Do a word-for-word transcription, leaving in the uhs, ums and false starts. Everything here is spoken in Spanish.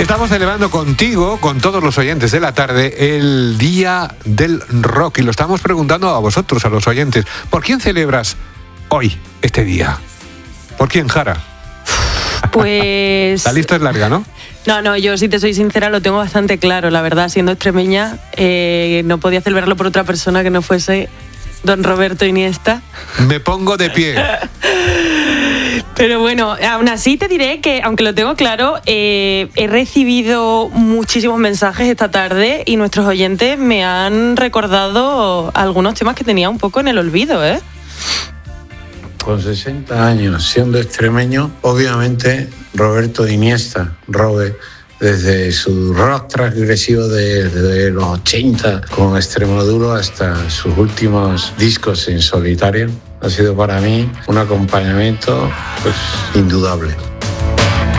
Estamos celebrando contigo, con todos los oyentes de la tarde, el Día del Rock. Y lo estamos preguntando a vosotros, a los oyentes. ¿Por quién celebras hoy este día? ¿Por quién, Jara? Pues... La lista es larga, ¿no? No, no, yo si te soy sincera lo tengo bastante claro. La verdad, siendo extremeña, eh, no podía celebrarlo por otra persona que no fuese don Roberto Iniesta. Me pongo de pie. Pero bueno, aún así te diré que, aunque lo tengo claro, eh, he recibido muchísimos mensajes esta tarde y nuestros oyentes me han recordado algunos temas que tenía un poco en el olvido, ¿eh? Con sesenta años, siendo extremeño, obviamente Roberto Iniesta, Robe, desde su rock transgresivo desde los ochenta con Extremoduro hasta sus últimos discos en solitario, ha sido para mí un acompañamiento pues indudable.